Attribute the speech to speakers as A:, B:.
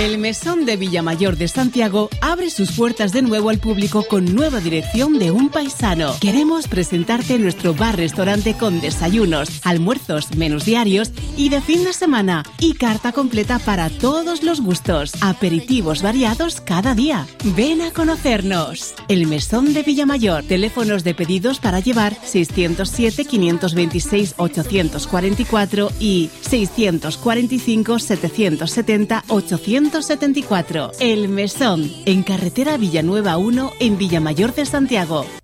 A: El Mesón de Villamayor de Santiago abre sus puertas de nuevo al público con nueva dirección de Un Paisano. Queremos presentarte nuestro bar-restaurante con desayunos, almuerzos, menús diarios y de fin de semana y carta completa para todos los gustos. Aperitivos variados cada día. Ven a conocernos. El Mesón de Villamayor. Teléfonos de pedidos para llevar 607 526 844 y 645 770 874. El Mesón, en carretera Villanueva 1, en Villamayor de Santiago.